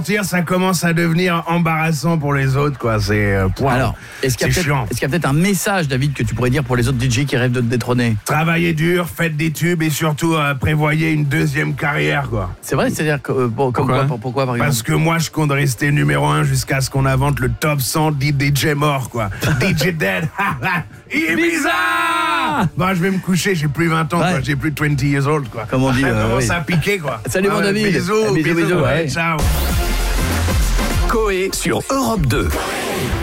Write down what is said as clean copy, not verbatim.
Ça commence à devenir embarrassant pour les autres, quoi. C'est Alors, est-ce qu'il y a peut-être un message, David, que tu pourrais dire pour les autres DJ qui rêvent de te détrôner? Travaillez dur, faites des tubes et surtout prévoyez une deuxième carrière, quoi. C'est vrai, c'est-à-dire que pourquoi par exemple? Parce que moi je compte rester numéro 1 jusqu'à ce qu'on invente le top 100 DJ mort, quoi. DJ dead. Ibiza. Bon, je vais me coucher, j'ai plus 20 ans, quoi. J'ai plus 20 years old, quoi. Comme on dit, commence à piquer, quoi. Salut mon David. Bisous, bisous. ciao. Coé sur Europe 2.